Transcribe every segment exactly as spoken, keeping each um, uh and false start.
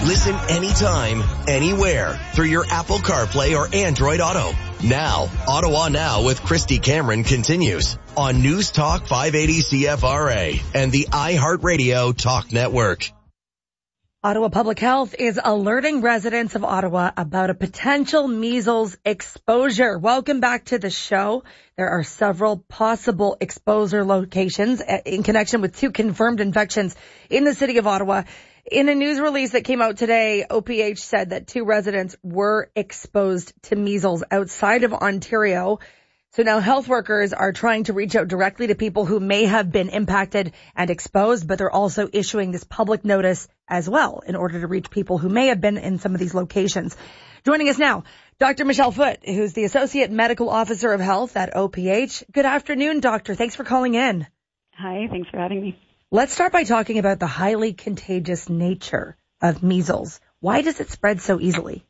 Listen anytime, anywhere through your Apple CarPlay or Android Auto. Now, Ottawa Now with Christy Cameron continues on News Talk five eighty C F R A and the iHeartRadio Talk Network. Ottawa Public Health is alerting residents of Ottawa about a potential measles exposure. Welcome back to the show. There are several possible exposure locations in connection with two confirmed infections in the city of Ottawa. In a news release that came out today, O P H said that two residents were exposed to measles outside of Ontario. So now health workers are trying to reach out directly to people who may have been impacted and exposed, but they're also issuing this public notice as well in order to reach people who may have been in some of these locations. Joining us now, Doctor Michelle Foote, who's the Associate Medical Officer of Health at O P H. Good afternoon, Doctor. Thanks for calling in. Hi, thanks for having me. Let's start by talking about the highly contagious nature of measles. Why does it spread so easily?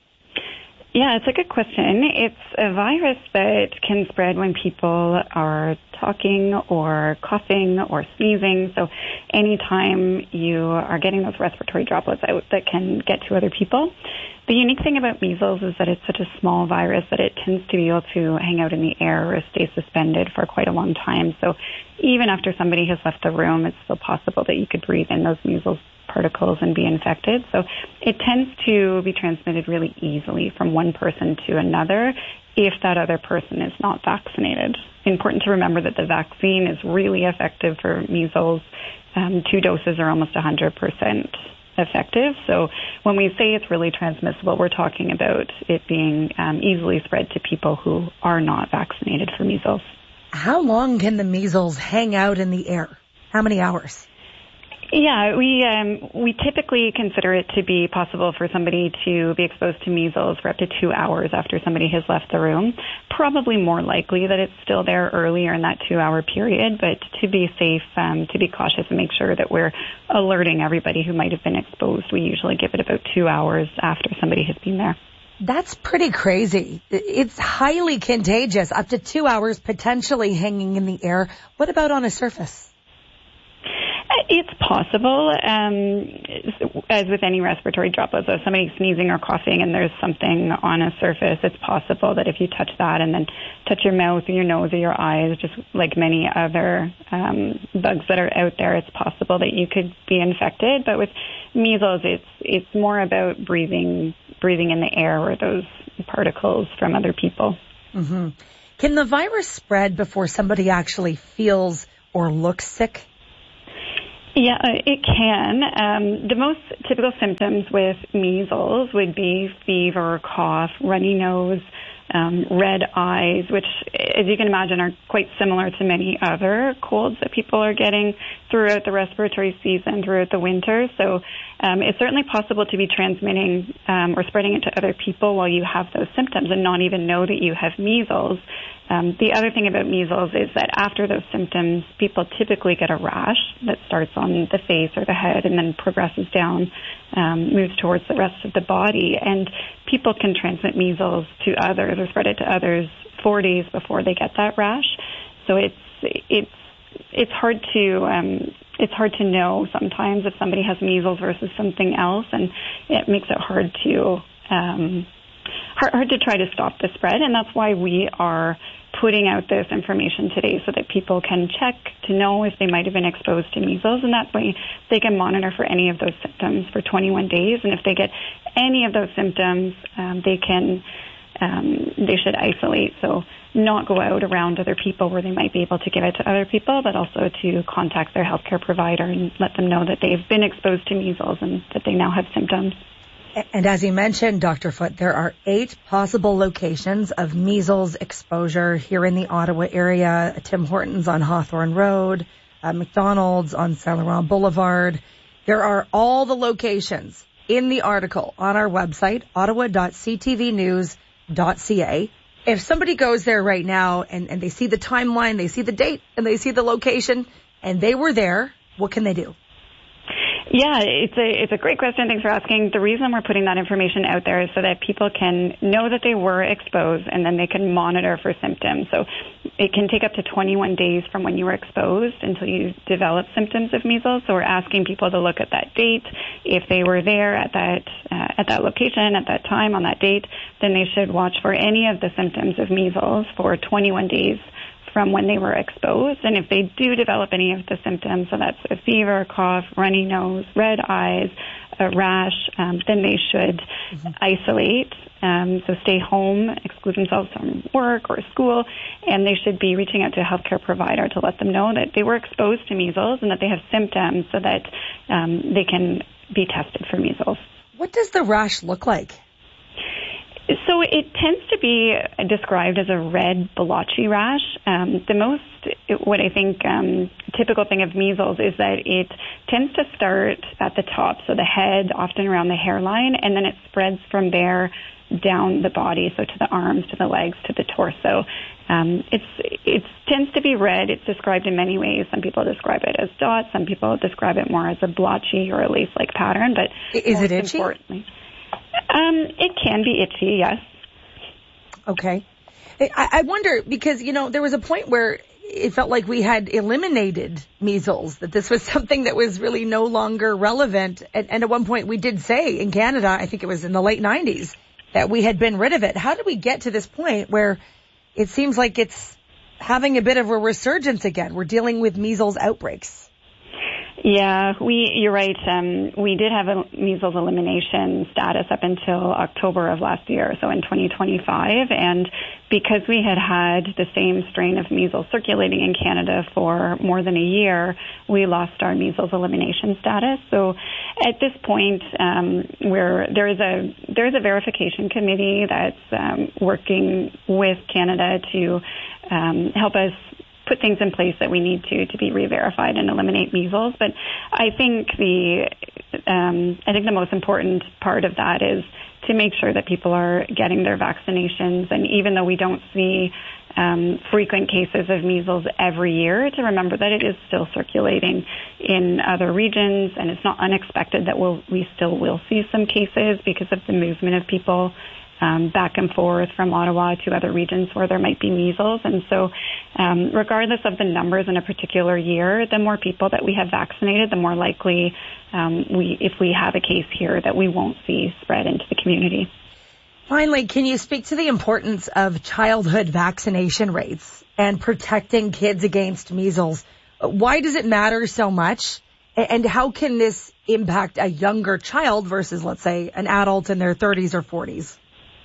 Yeah, it's a good question. It's a virus that can spread when people are talking or coughing or sneezing. So anytime you are getting those respiratory droplets out that can get to other people. The unique thing about measles is that it's such a small virus that it tends to be able to hang out in the air or stay suspended for quite a long time. So even after somebody has left the room, it's still possible that you could breathe in those measles particles and be infected. So it tends to be transmitted really easily from one person to another if that other person is not vaccinated. Important to remember that the vaccine is really effective for measles. Um, two doses are almost one hundred percent effective. So when we say it's really transmissible, we're talking about it being um, easily spread to people who are not vaccinated for measles. How long can the measles hang out in the air? How many hours? Yeah, we um, we typically consider it to be possible for somebody to be exposed to measles for up to two hours after somebody has left the room. Probably more likely that it's still there earlier in that two-hour period, but to be safe, um, to be cautious and make sure that we're alerting everybody who might have been exposed, we usually give it about two hours after somebody has been there. That's pretty crazy. It's highly contagious, up to two hours potentially hanging in the air. What about on a surface? It's possible, um, as with any respiratory droplets. So if somebody's sneezing or coughing and there's something on a surface, it's possible that if you touch that and then touch your mouth or your nose or your eyes, just like many other um, bugs that are out there, it's possible that you could be infected. But with measles, it's it's more about breathing breathing in the air or those particles from other people. Mm-hmm. Can the virus spread before somebody actually feels or looks sick? Yeah, it can. Um, the most typical symptoms with measles would be fever, cough, runny nose, um, red eyes, which, as you can imagine, are quite similar to many other colds that people are getting throughout the respiratory season, throughout the winter. So um, it's certainly possible to be transmitting um, or spreading it to other people while you have those symptoms and not even know that you have measles. Um, the other thing about measles is that after those symptoms, people typically get a rash that starts on the face or the head and then progresses down, um, moves towards the rest of the body. And people can transmit measles to others or spread it to others four days before they get that rash. So it's it's it's hard to um, it's hard to know sometimes if somebody has measles versus something else, and it makes it hard to. Um, Hard, hard to try to stop the spread, and that's why we are putting out this information today so that people can check to know if they might have been exposed to measles, and that way they can monitor for any of those symptoms for twenty-one days, and if they get any of those symptoms, um, they can um, they should isolate, so not go out around other people where they might be able to give it to other people, but also to contact their healthcare provider and let them know that they've been exposed to measles and that they now have symptoms. And as you mentioned, Doctor Foote, there are eight possible locations of measles exposure here in the Ottawa area. Tim Hortons on Hawthorne Road, uh, McDonald's on Saint Laurent Boulevard. There are all the locations in the article on our website, ottawa dot c t v news dot c a. If somebody goes there right now and, and they see the timeline, they see the date, and they see the location, and they were there, what can they do? Yeah, it's a it's a great question. Thanks for asking. The reason we're putting that information out there is so that people can know that they were exposed, and then they can monitor for symptoms. So it can take up to twenty-one days from when you were exposed until you develop symptoms of measles. So we're asking people to look at that date. If they were there at that uh, at that location at that time on that date, then they should watch for any of the symptoms of measles for twenty-one days from when they were exposed. And if they do develop any of the symptoms, so that's a fever, cough, runny nose, red eyes, a rash, um, then they should mm-hmm. isolate, um, so stay home, exclude themselves from work or school, and they should be reaching out to a healthcare provider to let them know that they were exposed to measles and that they have symptoms so that um, they can be tested for measles. What does the rash look like? So it tends to be described as a red blotchy rash. Um, the most, what I think, um, typical thing of measles is that it tends to start at the top, so the head, often around the hairline, and then it spreads from there down the body, so to the arms, to the legs, to the torso. Um, it's it tends to be red. It's described in many ways. Some people describe it as dots. Some people describe it more as a blotchy or a lace-like pattern. But is it itchy? Importantly, Um, it can be itchy, yes. Okay. I, I wonder, because, you know, there was a point where it felt like we had eliminated measles, that this was something that was really no longer relevant. And, and at one point we did say in Canada, I think it was in the late nineties, that we had been rid of it. How did we get to this point where it seems like it's having a bit of a resurgence again? We're dealing with measles outbreaks. Yeah, we, you're right. Um, we did have a measles elimination status up until October of last year, so in twenty twenty-five. And because we had had the same strain of measles circulating in Canada for more than a year, we lost our measles elimination status. So at this point, um, where there is a there is a verification committee that's um, working with Canada to um, help us put things in place that we need to to be re-verified and eliminate measles. But I think the um, I think the most important part of that is to make sure that people are getting their vaccinations. And even though we don't see um, frequent cases of measles every year, to remember that it is still circulating in other regions, and it's not unexpected that we'll, we still will see some cases because of the movement of people Um, back and forth from Ottawa to other regions where there might be measles. And so um, regardless of the numbers in a particular year, the more people that we have vaccinated, the more likely um, we, if we have a case here, that we won't see spread into the community. Finally, can you speak to the importance of childhood vaccination rates and protecting kids against measles? Why does it matter so much? And how can this impact a younger child versus, let's say, an adult in their thirties or forties?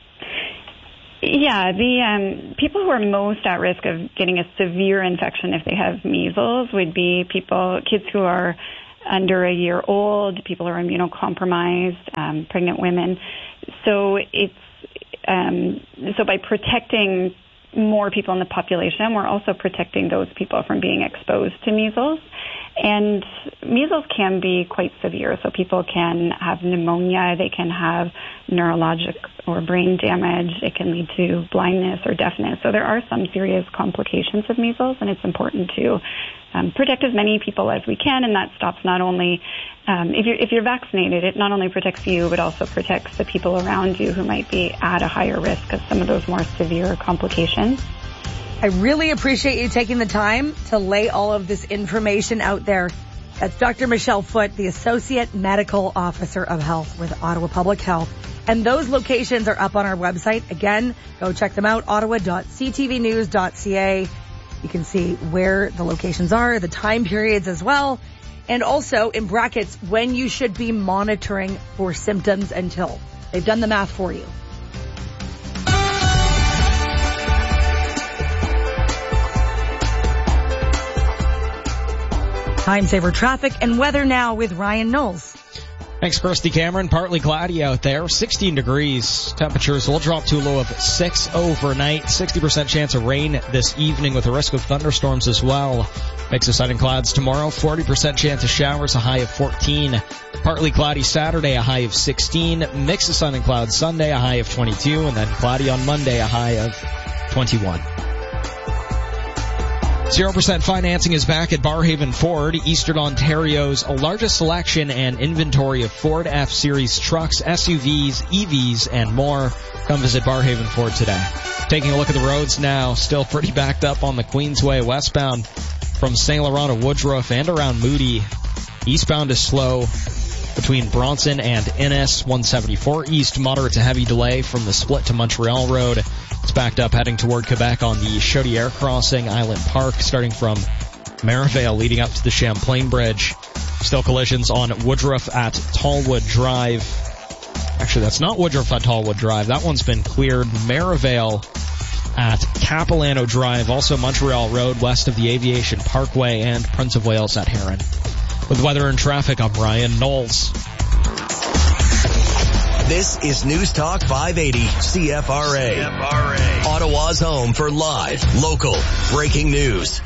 Yeah, the um, people who are most at risk of getting a severe infection if they have measles would be people, kids who are under a year old, people who are immunocompromised, um, pregnant women. So it's um, so by protecting more people in the population, we're also protecting those people from being exposed to measles. And measles can be quite severe, so people can have pneumonia, they can have neurologic or brain damage, it can lead to blindness or deafness. So there are some serious complications of measles, and it's important to um, protect as many people as we can, and that stops not only, um, if you're, if you're vaccinated, it not only protects you, but also protects the people around you who might be at a higher risk of some of those more severe complications. I really appreciate you taking the time to lay all of this information out there. That's Doctor Michelle Foote, the Associate Medical Officer of Health with Ottawa Public Health. And those locations are up on our website. Again, go check them out, ottawa dot c t v news dot c a. You can see where the locations are, the time periods as well. And also, in brackets, when you should be monitoring for symptoms until. They've done the math for you. Time saver traffic and weather now with Ryan Knowles. Thanks, Christy Cameron. Partly cloudy out there, sixteen degrees. Temperatures will drop to a low of six overnight. sixty percent chance of rain this evening with a risk of thunderstorms as well. Mix of sun and clouds tomorrow, forty percent chance of showers, a high of fourteen. Partly cloudy Saturday, a high of sixteen. Mix of sun and clouds Sunday, a high of twenty-two. And then cloudy on Monday, a high of twenty-one. zero percent financing is back at Barrhaven Ford, Eastern Ontario's largest selection and inventory of Ford F-Series trucks, S U Vs, E Vs, and more. Come visit Barrhaven Ford today. Taking a look at the roads now, still pretty backed up on the Queensway westbound from Saint Laurent to Woodruff and around Moody. Eastbound is slow between Bronson and Innis. one seventy-four east, moderate to heavy delay from the split to Montreal Road. It's backed up heading toward Quebec on the Chaudière crossing, Island Park, starting from Merivale leading up to the Champlain Bridge. Still collisions on Woodruff at Tallwood Drive. Actually, that's not Woodruff at Tallwood Drive. That one's been cleared. Merivale at Capilano Drive, also Montreal Road west of the Aviation Parkway, and Prince of Wales at Heron. With weather and traffic, I'm Ryan Knowles. This is News Talk five eighty C F R A. C F R A. Ottawa's home for live, local, breaking news.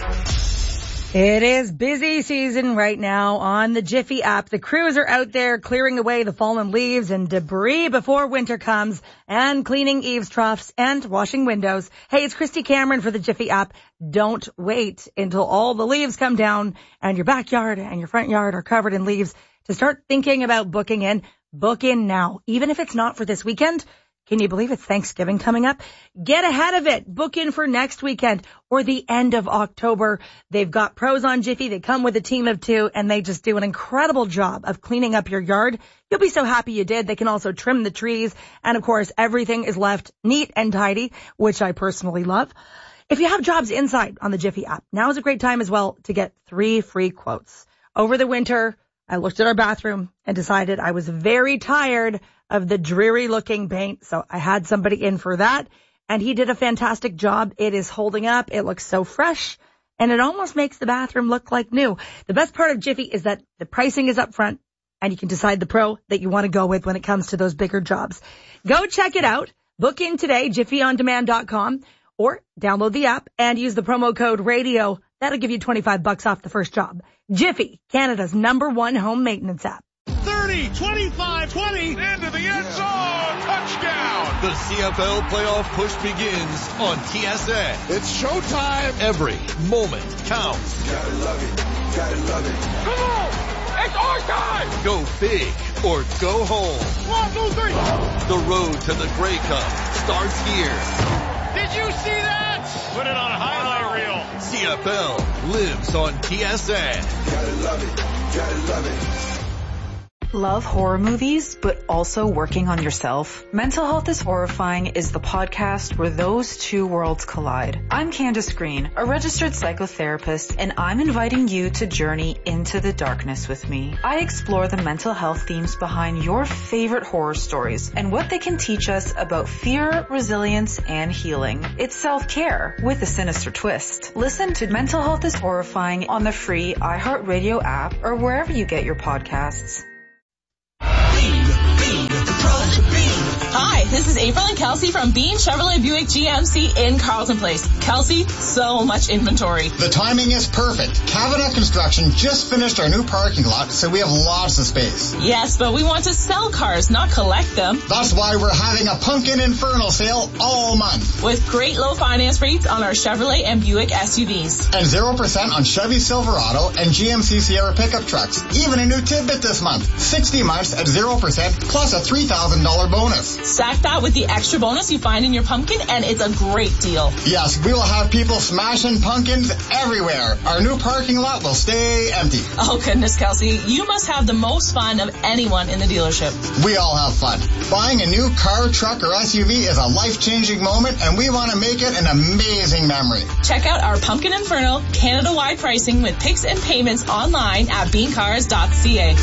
It is busy season right now on the Jiffy app. The crews are out there clearing away the fallen leaves and debris before winter comes and cleaning eaves troughs and washing windows. Hey, it's Christy Cameron for the Jiffy app. Don't wait until all the leaves come down and your backyard and your front yard are covered in leaves to start thinking about booking in. Book in now, even if it's not for this weekend. Can you believe it's Thanksgiving coming up? Get ahead of it. Book in for next weekend or the end of October. They've got pros on Jiffy. They come with a team of two, and they just do an incredible job of cleaning up your yard. You'll be so happy you did. They can also trim the trees. And, of course, everything is left neat and tidy, which I personally love. If you have jobs inside on the Jiffy app, now is a great time as well to get three free quotes. Over the winter, I looked at our bathroom and decided I was very tired of the dreary looking paint. So I had somebody in for that, and he did a fantastic job. It is holding up. It looks so fresh, and it almost makes the bathroom look like new. The best part of Jiffy is that the pricing is up front, and you can decide the pro that you want to go with when it comes to those bigger jobs. Go check it out. Book in today, jiffy on demand dot com, or download the app and use the promo code radio. That'll give you twenty-five bucks off the first job. Jiffy, Canada's number one home maintenance app. thirty, twenty-five, twenty, into the end zone, touchdown! The C F L playoff push begins on T S N. It's showtime. Every moment counts. Gotta love it, gotta love it. Come on, it's our time! Go big or go home. One, two, three. The road to the Grey Cup starts here. Did you see that? Put it on a highlight reel. C F L lives on T S N. Gotta love it, gotta love it. Love horror movies, but also working on yourself? Mental Health is Horrifying is the podcast where those two worlds collide. I'm Candace Green, a registered psychotherapist, and I'm inviting you to journey into the darkness with me. I explore the mental health themes behind your favorite horror stories and what they can teach us about fear, resilience, and healing. It's self-care with a sinister twist. Listen to Mental Health is Horrifying on the free iHeartRadio app or wherever you get your podcasts. Hi, this is April and Kelsey from Bean Chevrolet Buick G M C in Carleton Place. Kelsey, so much inventory. The timing is perfect. Cabinet Construction just finished our new parking lot, so we have lots of space. Yes, but we want to sell cars, not collect them. That's why we're having a Pumpkin Inferno sale all month. With great low finance rates on our Chevrolet and Buick S U Vs. And zero percent on Chevy Silverado and G M C Sierra pickup trucks. Even a new tidbit this month. sixty months at zero percent plus a three thousand dollars bonus. Stack that with the extra bonus you find in your pumpkin, and it's a great deal. Yes, we will have people smashing pumpkins everywhere. Our new parking lot will stay empty. Oh, goodness, Kelsey. You must have the most fun of anyone in the dealership. We all have fun. Buying a new car, truck, or S U V is a life-changing moment, and we want to make it an amazing memory. Check out our Pumpkin Inferno Canada-wide pricing with picks and payments online at bean cars dot c a.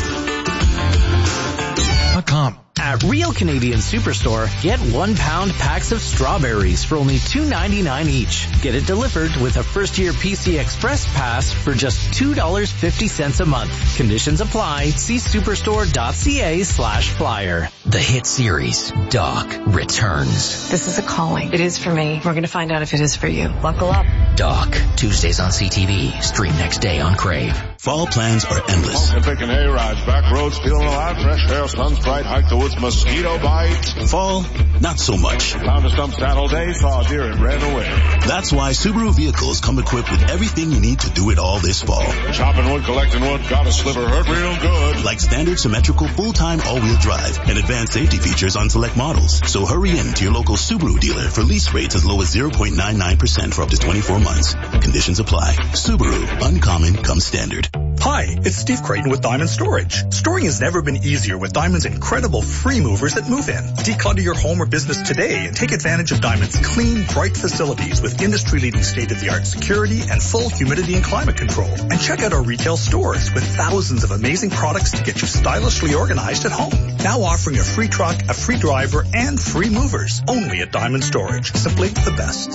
Com. At Real Canadian Superstore, get one pound packs of strawberries for only two ninety-nine each. Get it delivered with a first year P C Express pass for just two dollars and fifty cents a month. Conditions apply. See superstore dot c a slash flyer. The hit series, Doc, returns. This is a calling. It is for me. We're going to find out if it is for you. Buckle up. Doc, Tuesdays on C T V. Stream next day on Crave. Fall plans are endless. Smoking, picking hay-rides, back roads, feeling alive, fresh air, sun's bright, hike the woods, mosquito bite. Fall, not so much. Found a stump saddle day, saw a deer and ran away. That's why Subaru vehicles come equipped with everything you need to do it all this fall. Chopping wood, collecting wood, got a sliver, hurt real good. Like standard symmetrical full-time all-wheel drive and advanced safety features on select models. So hurry in to your local Subaru dealer for lease rates as low as zero point nine nine percent for up to twenty-four months. Conditions apply. Subaru, uncommon comes standard. Hi, it's Steve Creighton with Diamond Storage. Storing has never been easier with Diamond's incredible free movers that move in. Declutter your home or business today and take advantage of Diamond's clean, bright facilities with industry-leading state-of-the-art security and full humidity and climate control. And check out our retail stores with thousands of amazing products to get you stylishly organized at home. Now offering a free truck, a free driver, and free movers. Only at Diamond Storage. Simply the best.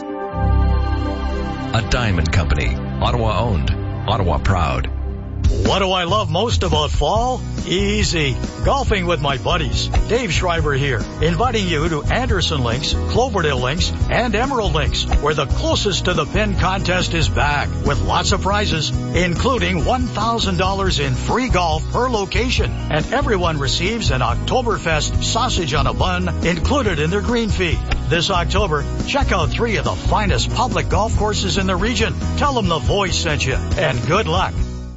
A Diamond Company. Ottawa owned. Ottawa proud. What do I love most about fall? Easy. Golfing with my buddies. Dave Schreiber here, inviting you to Anderson Links, Cloverdale Links, and Emerald Links, where the closest to the pin contest is back, with lots of prizes, including one thousand dollars in free golf per location. And everyone receives an Oktoberfest sausage on a bun included in their green fee. This October, check out three of the finest public golf courses in the region. Tell them the voice sent you, and good luck.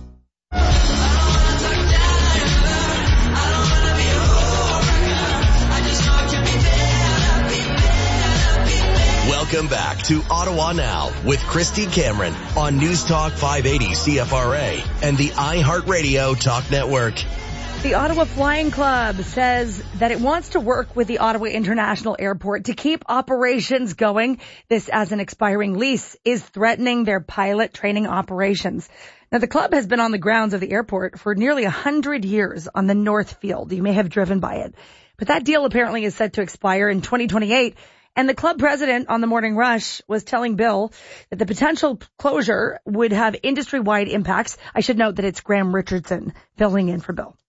Welcome back to Ottawa Now with Christy Cameron on News Talk five eighty C F R A and the iHeartRadio Talk Network. The Ottawa Flying Club says that it wants to work with the Ottawa International Airport to keep operations going. This, as an expiring lease, is threatening their pilot training operations. Now, the club has been on the grounds of the airport for nearly one hundred years on the North Field. You may have driven by it. But that deal apparently is set to expire in twenty twenty-eight. And the club president on the Morning Rush was telling Bill that the potential closure would have industry-wide impacts. I should note that it's Graham Richardson filling in for Bill.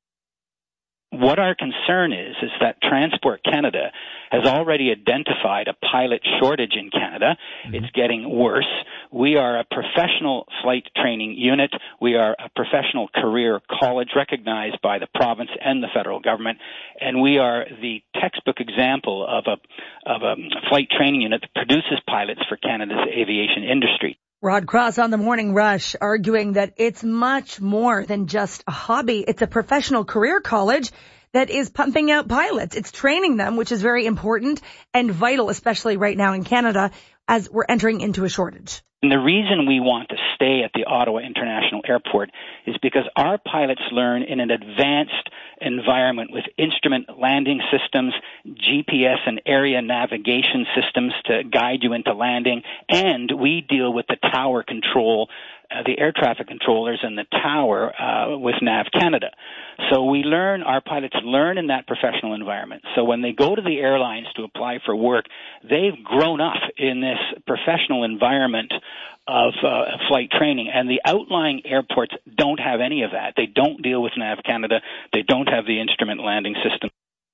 What our concern is, is that Transport Canada has already identified a pilot shortage in Canada. Mm-hmm. It's getting worse. We are a professional flight training unit. We are a professional career college recognized by the province and the federal government. And we are the textbook example of a, of a flight training unit that produces pilots for Canada's aviation industry. Rod Cross on the Morning Rush arguing that it's much more than just a hobby. It's a professional career college that is pumping out pilots. It's training them, which is very important and vital, especially right now in Canada as we're entering into a shortage. And the reason we want to stay at the Ottawa International Airport is because our pilots learn in an advanced environment with instrument landing systems, G P S and area navigation systems to guide you into landing, and we deal with the tower control, uh, the air traffic controllers and the tower uh, with Nav Canada. So we learn, our pilots learn in that professional environment. So when they go to the airlines to apply for work, they've grown up in this professional environment of uh, flight training, and the outlying airports don't have any of that. They don't deal with Nav Canada. They don't have the instrument landing system.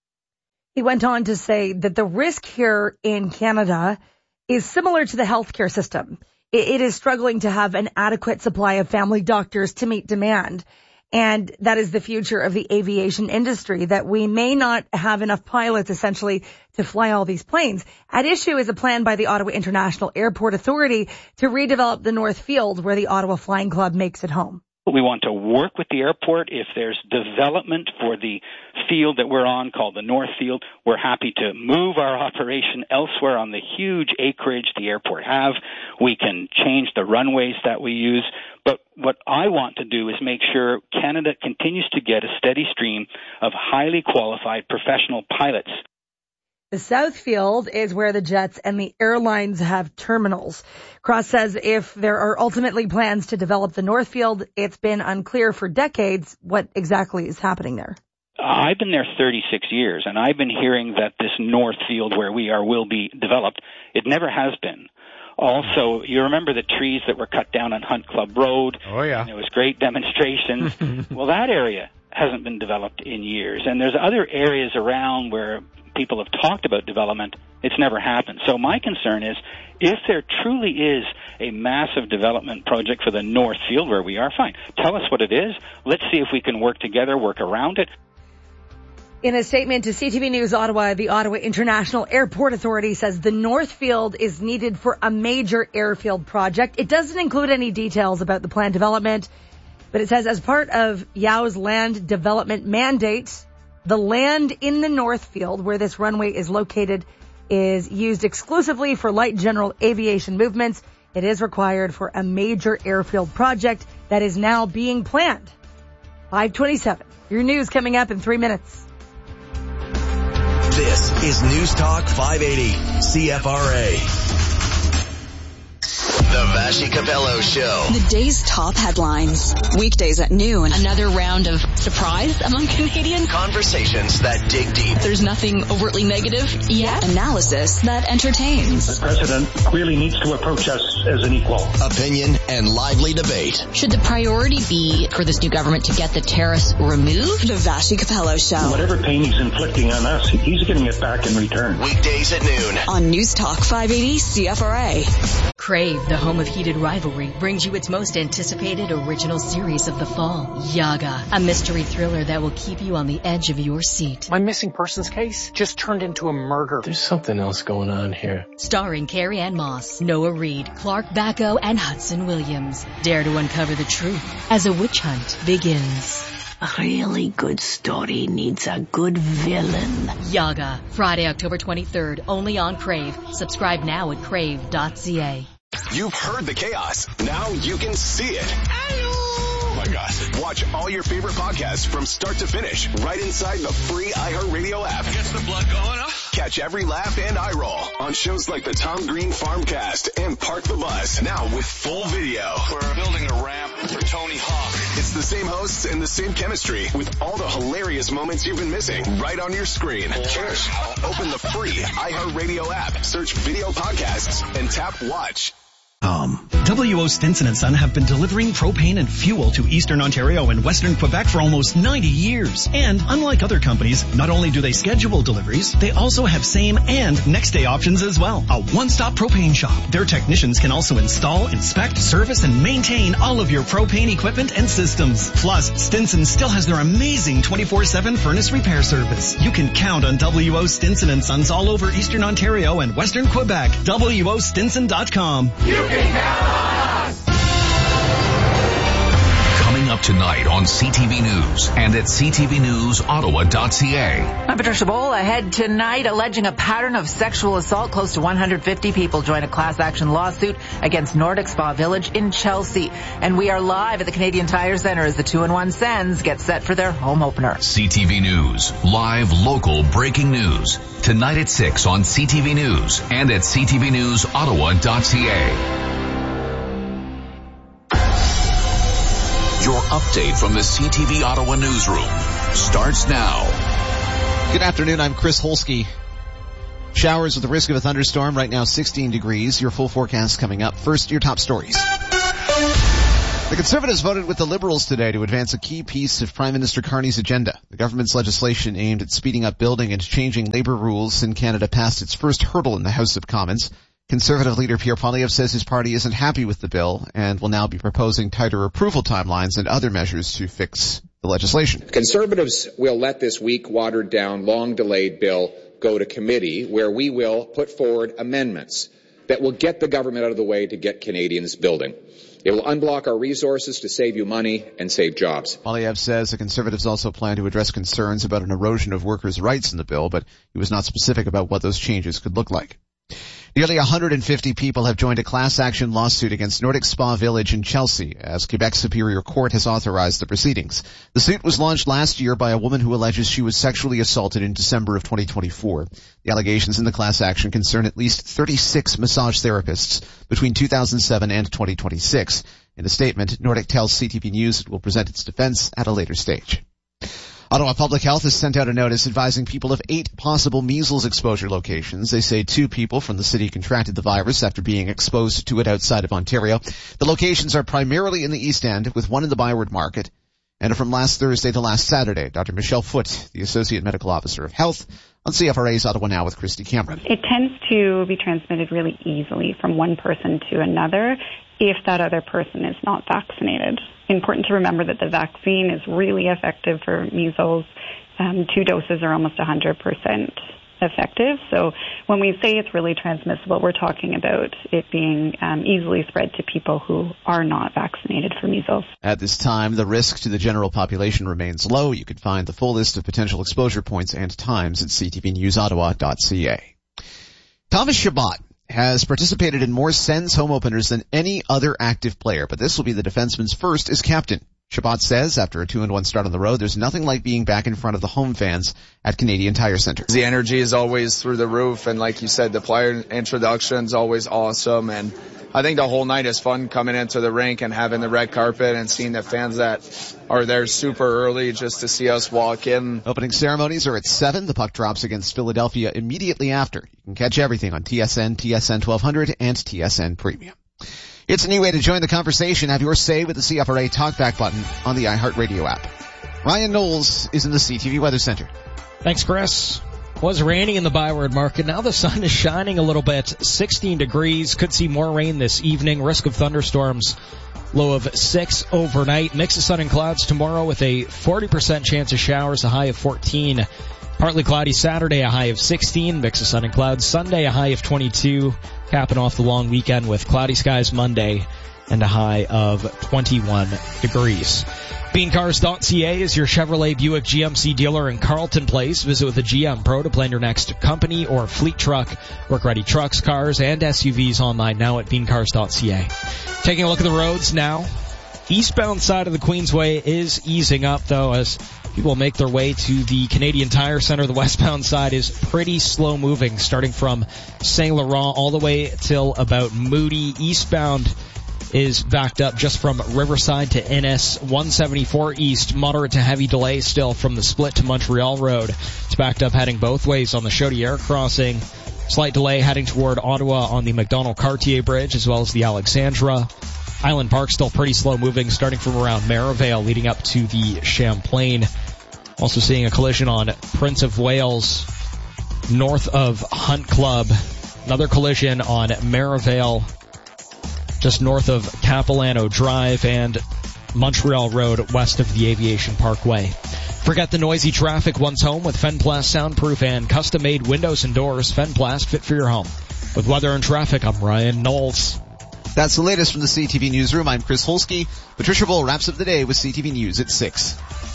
He went on to say that the risk here in Canada is similar to the healthcare system. It is struggling to have an adequate supply of family doctors to meet demand. And that is the future of the aviation industry, that we may not have enough pilots essentially to fly all these planes. At issue is a plan by the Ottawa International Airport Authority to redevelop the North Field where the Ottawa Flying Club makes it home. We want to work with the airport. If there's development for the field that we're on called the North Field, we're happy to move our operation elsewhere on the huge acreage the airport have. We can change the runways that we use. But what I want to do is make sure Canada continues to get a steady stream of highly qualified professional pilots. The South Field is where the jets and the airlines have terminals. Cross says if there are ultimately plans to develop the North Field, it's been unclear for decades what exactly is happening there. I've been there thirty-six years, and I've been hearing that this North Field where we are will be developed. It never has been. Also, you remember the trees that were cut down on Hunt Club Road? Oh, yeah. And there was great demonstrations. Well, that area hasn't been developed in years. And there's other areas around where people have talked about development, it's never happened. So my concern is, if there truly is a massive development project for the North Field where we are, fine. Tell us what it is. Let's see if we can work together, work around it. In a statement to C T V News Ottawa, the Ottawa International Airport Authority says the North Field is needed for a major airfield project. It doesn't include any details about the planned development, but it says as part of Yow's land development mandate, the land in the North Field where this runway is located is used exclusively for light general aviation movements. It is required for a major airfield project that is now being planned. five twenty-seven. Your news coming up in three minutes. This is News Talk five eighty C F R A. The Vashi Capello Show. The day's top headlines. Weekdays at noon. Another round of surprise among Canadians. Conversations that dig deep. There's nothing overtly negative yet. Analysis that entertains. The president clearly needs to approach us as an equal. Opinion and lively debate. Should the priority be for this new government to get the tariffs removed? The Vashi Capello Show. Whatever pain he's inflicting on us, he's getting it back in return. Weekdays at noon. On News Talk five eighty C F R A. Crave, the home of heated rivalry, brings you its most anticipated original series of the fall, Yaga, a mystery thriller that will keep you on the edge of your seat. My missing persons case just turned into a murder. There's something else going on here. Starring Carrie Ann Moss, Noah Reid, Clark Bacco, and Hudson Williams. Dare to uncover the truth as a witch hunt begins. A really good story needs a good villain. Yaga, Friday, October twenty-third, only on Crave. Subscribe now at crave dot c a. You've heard the chaos. Now you can see it. Oh my God. Watch all your favorite podcasts from start to finish right inside the free iHeartRadio app. Gets the blood going, huh? Catch every laugh and eye roll on shows like the Tom Green Farmcast and Park the Bus. Now with full video. We're building a ramp for Tony Hawk. It's the same hosts and the same chemistry with all the hilarious moments you've been missing right on your screen. Cheers. Open the free iHeartRadio app, search video podcasts, and tap watch. Um, W O Stinson and Son have been delivering propane and fuel to Eastern Ontario and Western Quebec for almost ninety years. And unlike other companies, not only do they schedule deliveries, they also have same and next day options as well. A one-stop propane shop. Their technicians can also install, inspect, service, and maintain all of your propane equipment and systems. Plus, Stinson still has their amazing twenty-four seven furnace repair service. You can count on W O Stinson and Sons all over Eastern Ontario and Western Quebec. W O Stinson dot com. You can count on us! Coming up tonight on C T V News and at c t v news ottawa dot c a. I'm Patricia Bowl. Ahead tonight, alleging a pattern of sexual assault. Close to one hundred fifty people join a class action lawsuit against Nordic Spa Village in Chelsea. And we are live at the Canadian Tire Centre as the two in one Sens get set for their home opener. C T V News, live local breaking news. Tonight at six on C T V News and at c t v news ottawa dot c a. Your update from the C T V Ottawa newsroom starts now. Good afternoon, I'm Chris Holsky. Showers with the risk of a thunderstorm, right now sixteen degrees. Your full forecast coming up. First, your top stories. The Conservatives voted with the Liberals today to advance a key piece of Prime Minister Carney's agenda. The government's legislation aimed at speeding up building and changing labor rules in Canada passed its first hurdle in the House of Commons. Conservative leader Pierre Poilievre says his party isn't happy with the bill and will now be proposing tighter approval timelines and other measures to fix the legislation. Conservatives will let this weak, watered-down, long-delayed bill go to committee, where we will put forward amendments that will get the government out of the way to get Canadians building. It will unblock our resources to save you money and save jobs. Poilievre says the Conservatives also plan to address concerns about an erosion of workers' rights in the bill, but he was not specific about what those changes could look like. Nearly one hundred fifty people have joined a class action lawsuit against Nordic Spa Village in Chelsea as Quebec's Superior Court has authorized the proceedings. The suit was launched last year by a woman who alleges she was sexually assaulted in December of twenty twenty-four. The allegations in the class action concern at least thirty-six massage therapists between two thousand seven and twenty twenty-six. In a statement, Nordic tells C T V News it will present its defense at a later stage. Ottawa Public Health has sent out a notice advising people of eight possible measles exposure locations. They say two people from the city contracted the virus after being exposed to it outside of Ontario. The locations are primarily in the East End, with one in the Byward Market. And from last Thursday to last Saturday, Doctor Michelle Foote, the Associate Medical Officer of Health, on C F R A's Ottawa Now with Christy Cameron. It tends to be transmitted really easily from one person to another if that other person is not vaccinated. Important to remember that the vaccine is really effective for measles. Um, two doses are almost one hundred percent effective. So when we say it's really transmissible, we're talking about it being um, easily spread to people who are not vaccinated for measles. At this time, the risk to the general population remains low. You can find the full list of potential exposure points and times at c t v news ottawa dot c a. Thomas Chabot has participated in more Sens home openers than any other active player, but this will be the defenseman's first as captain. Chabot says after a two and one start on the road, there's nothing like being back in front of the home fans at Canadian Tire Center. The energy is always through the roof, and like you said, the player introduction's always awesome, and I think the whole night is fun coming into the rink and having the red carpet and seeing the fans that are there super early just to see us walk in. Opening ceremonies are at seven. The puck drops against Philadelphia immediately after. You can catch everything on T S N, T S N twelve hundred, and T S N Premium. It's a new way to join the conversation. Have your say with the C F R A Talkback button on the iHeartRadio app. Ryan Knowles is in the C T V Weather Center. Thanks, Chris. Was raining in the Byward Market. Now the sun is shining a little bit. sixteen degrees. Could see more rain this evening. Risk of thunderstorms. Low of six overnight. Mix of sun and clouds tomorrow with a forty percent chance of showers. A high of fourteen. Partly cloudy Saturday, a high of sixteen. Mix of sun and clouds. Sunday, a high of twenty-two. Capping off the long weekend with cloudy skies Monday and a high of twenty-one degrees. bean cars dot c a is your Chevrolet Buick G M C dealer in Carleton Place. Visit with a G M Pro to plan your next company or fleet truck. Work-ready trucks, cars, and S U Vs online now at bean cars dot c a. Taking a look at the roads now. Eastbound side of the Queensway is easing up, though, as people make their way to the Canadian Tire Center. The westbound side is pretty slow moving, starting from Saint Laurent all the way till about Moody. Eastbound is backed up just from Riverside to Innis. one seventy-four east, moderate to heavy delay still from the split to Montreal Road. It's backed up heading both ways on the Chaudière crossing. Slight delay heading toward Ottawa on the Macdonald-Cartier Bridge, as well as the Alexandra. Island Park still pretty slow moving, starting from around Merivale leading up to the Champlain. Also seeing a collision on Prince of Wales north of Hunt Club. Another collision on Merivale just north of Capilano Drive and Montreal Road west of the Aviation Parkway. Forget the noisy traffic once home with Fenplast soundproof and custom-made windows and doors. Fenplast, fit for your home. With weather and traffic, I'm Ryan Knowles. That's the latest from the C T V Newsroom. I'm Chris Holsky. Patricia Bull wraps up the day with C T V News at six.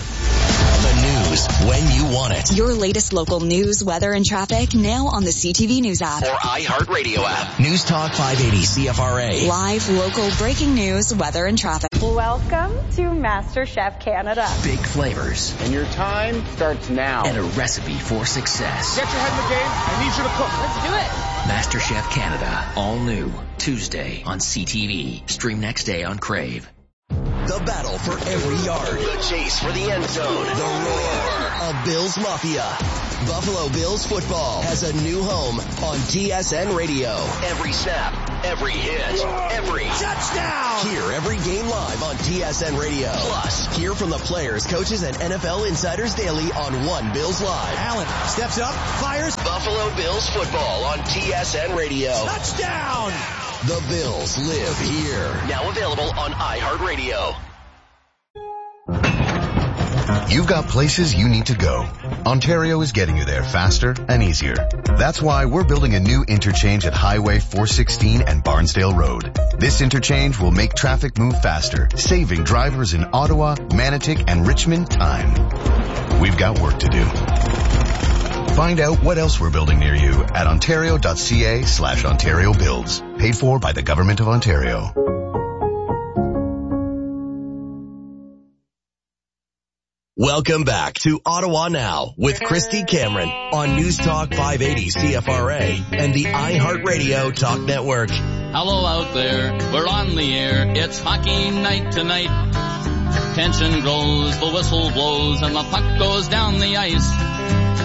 The news when you want it. Your latest local news, weather, and traffic now on the C T V News app. Or iHeartRadio app. News Talk five eighty C F R A. Live, local, breaking news, weather, and traffic. Welcome to MasterChef Canada. Big flavors. And your time starts now. And a recipe for success. Get your head in the game. I need you to cook. Let's do it. MasterChef Canada. All new. Tuesday on C T V. Stream next day on Crave. The battle for every yard. The chase for the end zone. The roar of Bills Mafia. Buffalo Bills football has a new home on T S N Radio. Every snap, every hit, every touchdown. Hear every game live on T S N Radio. Plus, hear from the players, coaches, and N F L insiders daily on One Bills Live. Allen steps up, fires. Buffalo Bills football on T S N Radio. Touchdown. The Bills live here. Now available on iHeartRadio. You've got places you need to go. Ontario is getting you there faster and easier. That's why we're building a new interchange at Highway four sixteen and Barnsdale Road. This interchange will make traffic move faster, saving drivers in Ottawa, Manotick, and Richmond time. We've got work to do. Find out what else we're building near you at ontario.ca slash Ontario Builds. Paid for by the Government of Ontario. Welcome back to Ottawa Now with Christy Cameron on News Talk five eighty C F R A and the iHeartRadio Talk Network. Hello out there, we're on the air, it's hockey night tonight. Tension grows, the whistle blows, and the puck goes down the ice.